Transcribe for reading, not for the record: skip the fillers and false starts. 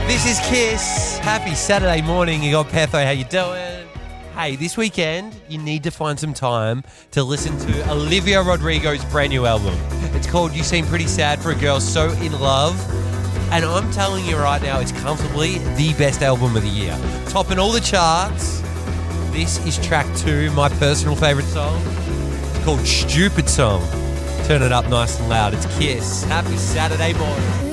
This is Kiss. Happy Saturday morning. You got Petho. How you doing? Hey, this weekend you need to find some time to listen to Olivia Rodrigo's brand new album. It's called You Seem Pretty Sad for a Girl So In Love. And I'm telling you right now, it's comfortably the best album of the year. Topping all the charts. This is track 2, my personal favourite song. It's called Stupid Song. Turn it up nice and loud. It's Kiss. Happy Saturday morning.